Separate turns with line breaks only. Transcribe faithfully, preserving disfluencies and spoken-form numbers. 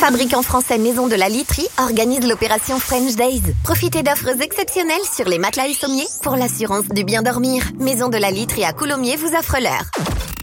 fabricant français Maison de la Literie organise l'opération French Days. Profitez d'offres exceptionnelles sur les matelas et sommiers pour l'assurance du bien dormir. Maison de la Literie à Coulommiers vous offre l'heure.